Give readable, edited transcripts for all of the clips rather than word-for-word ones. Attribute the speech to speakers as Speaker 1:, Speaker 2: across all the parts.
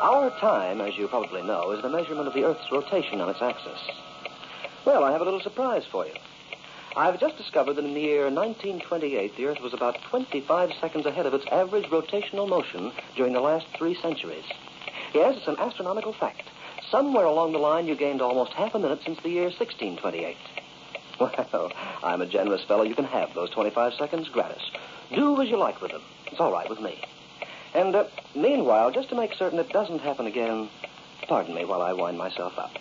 Speaker 1: Our time, as you probably know, is the measurement of the Earth's rotation on its axis. Well, I have a little surprise for you. I've just discovered that in the year 1928, the Earth was about 25 seconds ahead of its average rotational motion during the last 3 centuries. Yes, it's an astronomical fact. Somewhere along the line, you gained almost half a minute since the year 1628. Well, I'm a generous fellow. You can have those 25 seconds gratis. Do as you like with them. It's all right with me. And meanwhile, just to make certain it doesn't happen again, pardon me while I wind myself up.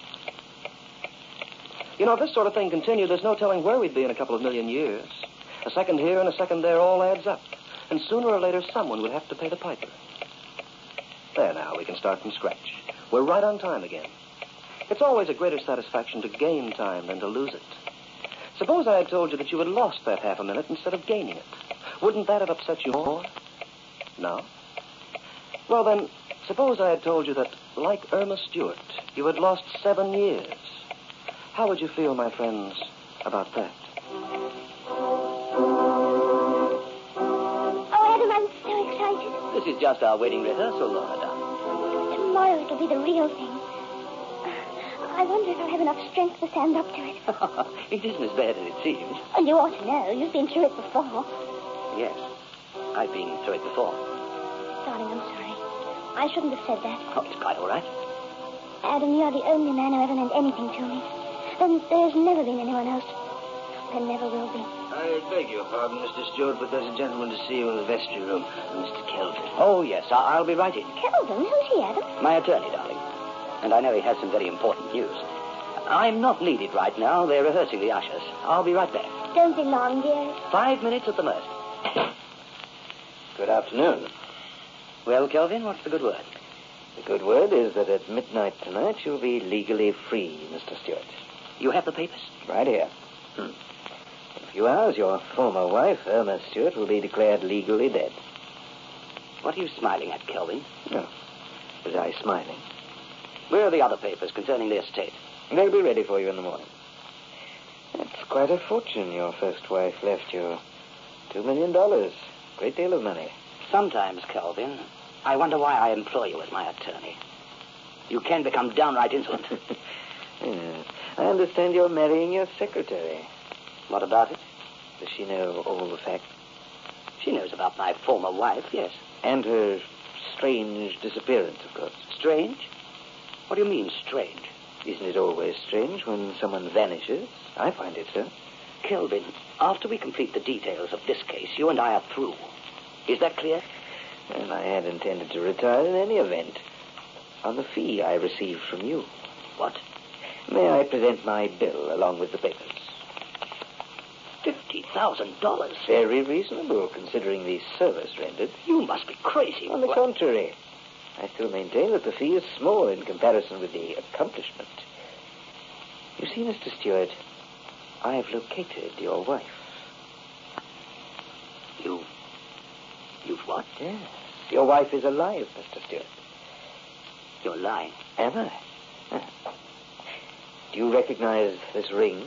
Speaker 1: You know, if this sort of thing continued, there's no telling where we'd be in a couple of million years. A second here and a second there all adds up. And sooner or later, someone would have to pay the piper. There now, we can start from scratch. We're right on time again. It's always a greater satisfaction to gain time than to lose it. Suppose I had told you that you had lost that half a minute instead of gaining it. Wouldn't that have upset you more? No? Well, then, suppose I had told you that, like Irma Stewart, you had lost 7 years. How would you feel, my friends, about that?
Speaker 2: Oh, Adam, I'm so excited.
Speaker 3: This is just our wedding rehearsal, Lorna, darling.
Speaker 2: Tomorrow it'll be the real thing. I wonder if I'll have enough strength to stand up to it.
Speaker 3: It isn't as bad as it seems.
Speaker 2: And you ought to know. You've been through it before.
Speaker 3: Yes, I've been through it before.
Speaker 2: Darling, I'm sorry. I shouldn't have said that.
Speaker 3: Oh, it's quite all right.
Speaker 2: Adam, you're the only man who ever meant anything to me. And there's never been anyone else. There never will be.
Speaker 4: I beg your pardon, Mr. Stewart, but there's a gentleman to see you in the vestry room, Mr. Kelvin.
Speaker 3: Oh, yes, I'll be right in.
Speaker 2: Kelvin? Who's he, Adam?
Speaker 3: My attorney, darling. And I know he has some very important news. I'm not needed right now. They're rehearsing the ushers. I'll be right back.
Speaker 2: Don't be long, dear.
Speaker 3: 5 minutes at the most.
Speaker 4: Good afternoon.
Speaker 3: Well, Kelvin, what's the good word?
Speaker 4: The good word is that at midnight tonight you'll be legally free, Mr. Stewart.
Speaker 3: You have the papers?
Speaker 4: Right here. In a few hours, your former wife, Irma Stewart, will be declared legally dead.
Speaker 3: What are you smiling at, Kelvin?
Speaker 4: Oh, was I smiling?
Speaker 3: Where are the other papers concerning the estate?
Speaker 4: They'll be ready for you in the morning. That's quite a fortune your first wife left you. $2 million. Great deal of money.
Speaker 3: Sometimes, Kelvin, I wonder why I employ you as my attorney. You can become downright insolent.
Speaker 4: Yes. I understand you're marrying your secretary.
Speaker 3: What about it?
Speaker 4: Does she know all the facts?
Speaker 3: She knows about my former wife, yes.
Speaker 4: And her strange disappearance, of course.
Speaker 3: Strange? What do you mean, strange?
Speaker 4: Isn't it always strange when someone vanishes? I find it so.
Speaker 3: Kelvin, after we complete the details of this case, you and I are through. Is that clear?
Speaker 4: Well, I had intended to retire in any event on the fee I received from you.
Speaker 3: What?
Speaker 4: May I present my bill along with the papers?
Speaker 3: $50,000?
Speaker 4: Very reasonable, considering the service rendered.
Speaker 3: You must be crazy.
Speaker 4: On the contrary, I still maintain that the fee is small in comparison with the accomplishment. You see, Mr. Stewart, I've located your wife.
Speaker 3: You've what?
Speaker 4: Yes. Your wife is alive, Mr. Stewart.
Speaker 3: You're lying.
Speaker 4: Am I? Do you recognize this ring?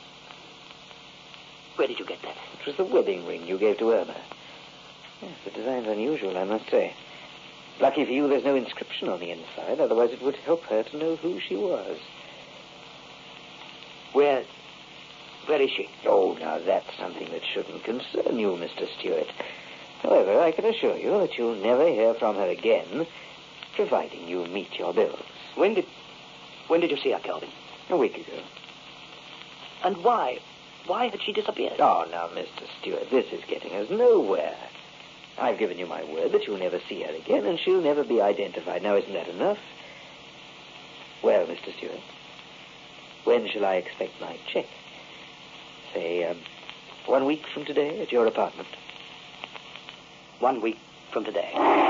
Speaker 3: Where did you get that?
Speaker 4: It was the wedding ring you gave to Irma. Yes, the design's unusual, I must say. Lucky for you, there's no inscription on the inside. Otherwise, it would help her to know who she was.
Speaker 3: Where is she?
Speaker 4: Oh, now, that's something that shouldn't concern you, Mr. Stewart. However, I can assure you that you'll never hear from her again, providing you meet your bills.
Speaker 3: When did you see her, Kelvin?
Speaker 4: A week ago.
Speaker 3: And why? Why had she disappeared?
Speaker 4: Oh, now, Mr. Stewart, this is getting us nowhere. I've given you my word that you'll never see her again, and she'll never be identified. Now, isn't that enough? Well, Mr. Stewart, when shall I expect my check? Say, 1 week from today at your apartment.
Speaker 3: 1 week from today.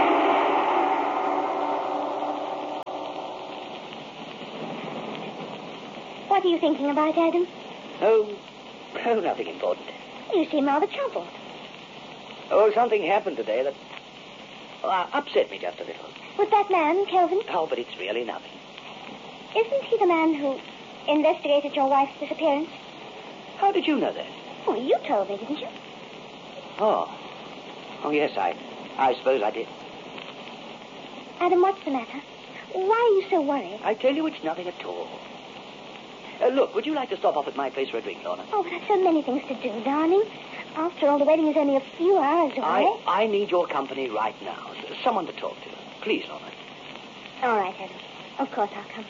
Speaker 2: What are you thinking about, Adam?
Speaker 3: Oh, nothing important.
Speaker 2: You seem rather troubled.
Speaker 3: Oh, something happened today that upset me just a little.
Speaker 2: With that man, Kelvin?
Speaker 3: Oh, but it's really nothing.
Speaker 2: Isn't he the man who investigated your wife's disappearance?
Speaker 3: How did you know that?
Speaker 2: Oh, you told me, didn't you?
Speaker 3: Oh, yes, I suppose I did.
Speaker 2: Adam, what's the matter? Why are you so worried?
Speaker 3: I tell you, it's nothing at all. Look, would you like to stop off at my place for a drink, Lorna?
Speaker 2: Oh, there's so many things to do, darling. After all, the wedding is only a few hours away.
Speaker 3: I need your company right now. Someone to talk to. Please, Lorna.
Speaker 2: All right, Adam. Of course I'll come.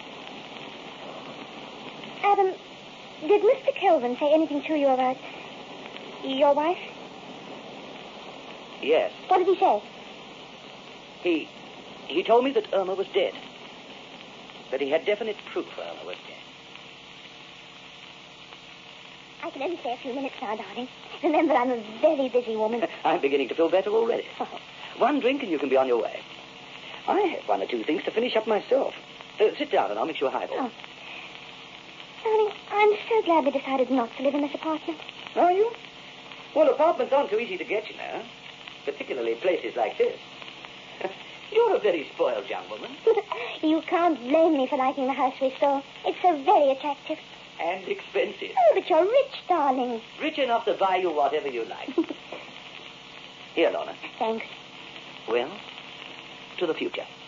Speaker 2: Adam, did Mr. Kelvin say anything to you about your wife?
Speaker 3: Yes.
Speaker 2: What did he say?
Speaker 3: He told me that Irma was dead. That he had definite proof Irma was dead.
Speaker 2: I can only stay a few minutes now, darling. Remember, I'm a very busy woman.
Speaker 3: I'm beginning to feel better already.
Speaker 2: Oh.
Speaker 3: One drink and you can be on your way. I have one or two things to finish up myself. Sit down and I'll mix you a highball.
Speaker 2: Oh. Darling, I'm so glad we decided not to live in this apartment.
Speaker 3: Are you? Well, apartments aren't so easy to get, you know. Particularly places like this. You're a very spoiled young woman.
Speaker 2: You can't blame me for liking the house we saw. It's so very attractive.
Speaker 3: And expensive.
Speaker 2: Oh, but you're rich, darling.
Speaker 3: Rich enough to buy you whatever you like. Here, Lorna.
Speaker 2: Thanks.
Speaker 3: Well, to the future.